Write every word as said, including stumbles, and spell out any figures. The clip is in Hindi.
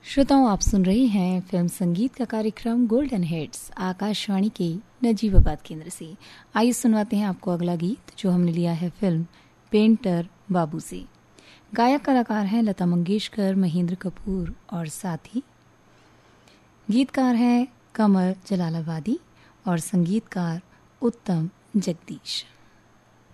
श्रोताओं, आप सुन रहे हैं फिल्म संगीत का कार्यक्रम गोल्डन हिट्स आकाशवाणी के नजीबाबाद केंद्र से। आइए सुनवाते हैं आपको अगला गीत जो हमने लिया है फिल्म पेंटर बाबू से। गायक कलाकार हैं लता मंगेशकर, महेंद्र कपूर और साथ ही गीतकार हैं कमर जलालाबादी और संगीतकार उत्तम जगदीश।